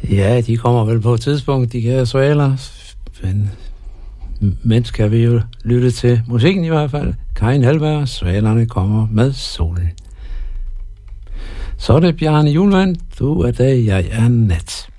Ja, de kommer vel på et tidspunkt, de kære svaler. Men skal vi jo lytte til musikken i hvert fald. Karin Halberg, Svalerne kommer med solen. Så er det Bjarne Julemand, du er dag, jeg er nat.